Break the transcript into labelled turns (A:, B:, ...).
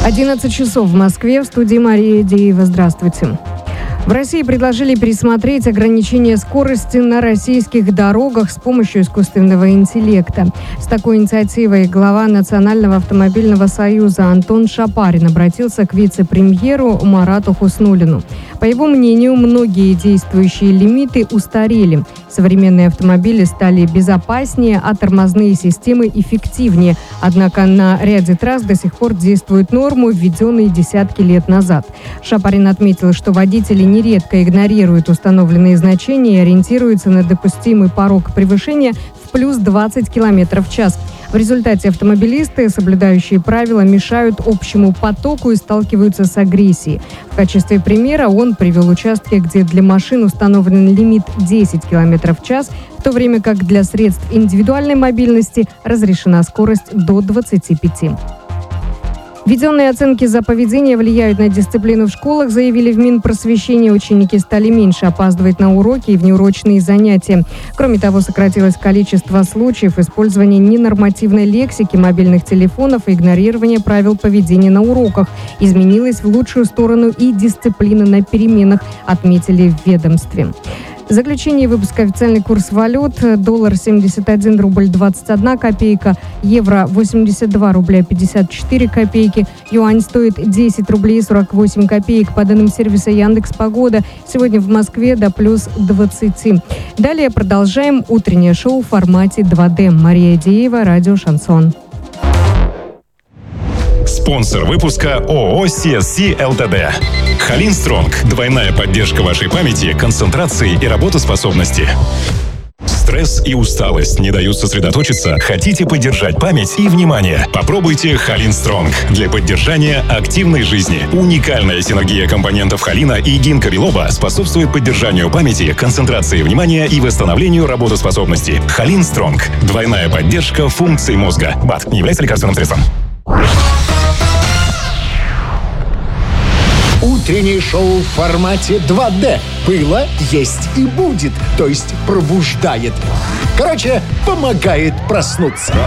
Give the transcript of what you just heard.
A: 11 часов в Москве, в студии Мария Деева. Здравствуйте. В России предложили пересмотреть ограничения скорости на российских дорогах с помощью искусственного интеллекта. С такой инициативой глава Национального автомобильного союза Антон Шапарин обратился к вице-премьеру Марату Хуснуллину. По его мнению, многие действующие лимиты устарели. Современные автомобили стали безопаснее, а тормозные системы эффективнее. Однако на ряде трасс до сих пор действуют нормы, введенные десятки лет назад. Шапарин отметил, что водители нередко игнорируют установленные значения и ориентируются на допустимый порог превышения в плюс 20 км в час. В результате автомобилисты, соблюдающие правила, мешают общему потоку и сталкиваются с агрессией. В качестве примера он привел участки, где для машин установлен лимит 10 км в час, в то время как для средств индивидуальной мобильности разрешена скорость до 25. Введенные оценки за поведение влияют на дисциплину в школах, заявили в Минпросвещении. Ученики стали меньше опаздывать на уроки и внеурочные занятия. Кроме того, сократилось количество случаев использования ненормативной лексики, мобильных телефонов и игнорирования правил поведения на уроках. Изменилась в лучшую сторону и дисциплина на переменах, отметили в ведомстве. Заключение выпуска: официальный курс валют: доллар 71 рубль 21 копейка, евро 82 рубля 54 копейки, юань стоит 10 рублей 48 копеек. По данным сервиса Яндекс.Погода, сегодня в Москве до плюс 20. Далее продолжаем утреннее шоу в формате 2D. Мария Деева, радио «Шансон».
B: Спонсор выпуска ООО CSC ЛТД. Халин Стронг. Двойная поддержка вашей памяти, концентрации и работоспособности. Стресс и усталость не дают сосредоточиться? Хотите поддержать память и внимание? Попробуйте Халин Стронг для поддержания активной жизни. Уникальная синергия компонентов холина и гинка билоба способствует поддержанию памяти, концентрации внимания и восстановлению работоспособности. Халин Стронг. Двойная поддержка функций мозга. БАД не является лекарственным средством.
C: Утреннее шоу в формате 2D. Было, есть и будет. То есть пробуждает. Короче, помогает проснуться.